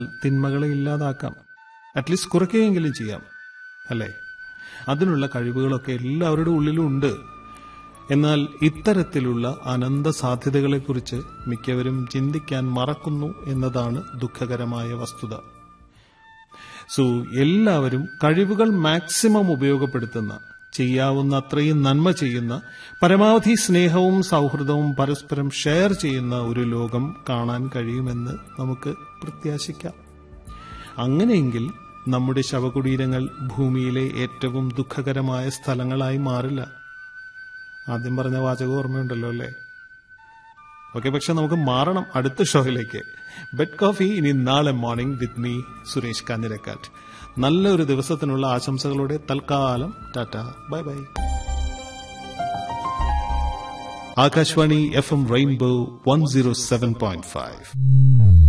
തിന്മകളെ ഇല്ലാതാക്കാം, അറ്റ്ലീസ്റ്റ് കുറയ്ക്കുകയെങ്കിലും ചെയ്യാം, അല്ലേ? അതിനുള്ള കഴിവുകളൊക്കെ എല്ലാവരുടെ ഉള്ളിലും ഉണ്ട്. എന്നാൽ ഇത്തരത്തിലുള്ള അനന്ത സാധ്യതകളെക്കുറിച്ച് മിക്കവരും ചിന്തിക്കാൻ മറക്കുന്നു എന്നതാണ് ദുഃഖകരമായ വസ്തുത. സോ എല്ലാവരും കഴിവുകൾ മാക്സിമം ഉപയോഗപ്പെടുത്തുന്ന, ചെയ്യാവുന്ന അത്രയും നന്മ ചെയ്യുന്ന, പരമാവധി സ്നേഹവും സൗഹൃദവും പരസ്പരം ഷെയർ ചെയ്യുന്ന ഒരു ലോകം കാണാൻ കഴിയുമെന്ന് നമുക്ക് പ്രത്യാശിക്കാം. അങ്ങനെയെങ്കിൽ നമ്മുടെ ശവകുടീരങ്ങൾ ഭൂമിയിലെ ഏറ്റവും ദുഃഖകരമായ സ്ഥലങ്ങളായി മാറില്ല. ആദ്യം പറഞ്ഞ വാചകം ഓർമ്മയുണ്ടല്ലോ അല്ലേ? ഓക്കെ, പക്ഷെ നമുക്ക് മാറണം. അടുത്ത ഷോയിലേക്ക്. ബെഡ് കോഫി ഇനി നാളെ മോർണിംഗ് വിത്ത് മീ സുരേഷ് കാഞ്ഞിരക്കാറ്റ്. നല്ലൊരു ദിവസത്തിനുള്ള ആശംസകളോടെ തൽക്കാലം Tata, bye bye. Akashvani FM rainbow 107.5.